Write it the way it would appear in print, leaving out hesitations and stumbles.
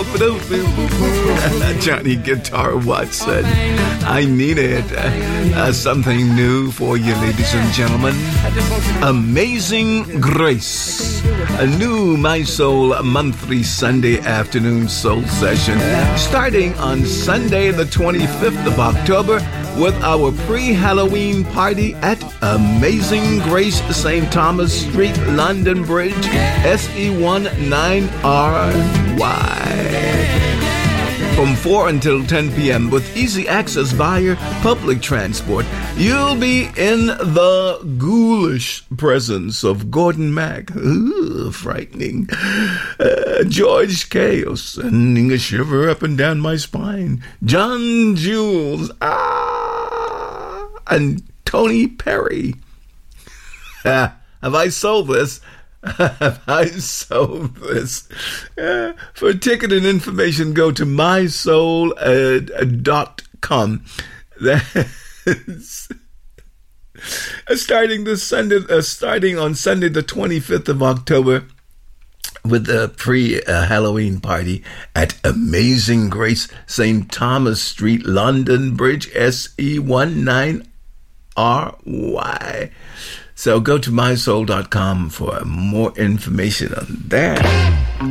Johnny Guitar Watson. I needed something new for you, ladies and gentlemen. Amazing Grace. A new My Soul monthly Sunday afternoon soul session starting on Sunday the 25th of October with our pre-Halloween party at Amazing Grace, St. Thomas Street, London Bridge, SE19RY. From 4 until 10 p.m. with easy access via public transport. You'll be in the ghoulish presence of Gordon Mack. Ooh, frightening. George K. sending a shiver up and down my spine. John Jules. And Tony Perry. Have I sold this? Have I sold this? For ticket and information, go to mysoul.com. That's starting on Sunday the 25th of October with the pre-Halloween party at Amazing Grace, St. Thomas Street, London Bridge, SE19RY. So go to mysoul.com for more information on that.